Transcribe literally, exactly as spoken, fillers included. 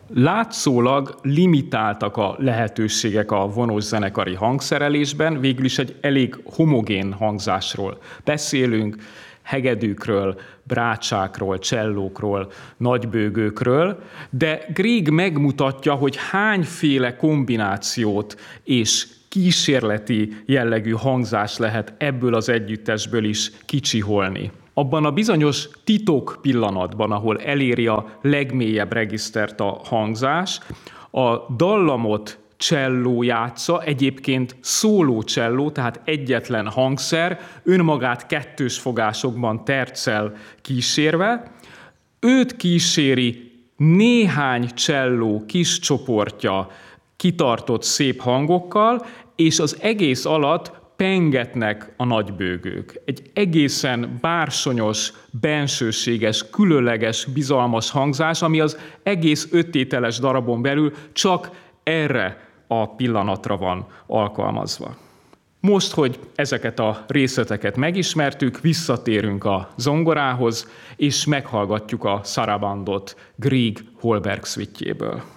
Látszólag limitáltak a lehetőségek a vonós zenekari hangszerelésben, végül is egy elég homogén hangzásról beszélünk, hegedűkről, brácsákról, csellókról, nagybőgőkről, de Grieg megmutatja, hogy hányféle kombinációt és kísérleti jellegű hangzás lehet ebből az együttesből is kicsiholni. Abban a bizonyos titok pillanatban, ahol eléri a legmélyebb regisztert a hangzás, a dallamot cselló játsza, egyébként szóló cselló, tehát egyetlen hangszer, önmagát kettős fogásokban terccel kísérve, őt kíséri néhány cselló kis csoportja kitartott szép hangokkal, és az egész alatt pengetnek a nagybőgők. Egy egészen bársonyos, bensőséges, különleges, bizalmas hangzás, ami az egész öttételes darabon belül csak erre a pillanatra van alkalmazva. Most, hogy ezeket a részleteket megismertük, visszatérünk a zongorához, és meghallgatjuk a Sarabandot Grieg Holberg szvittjéből.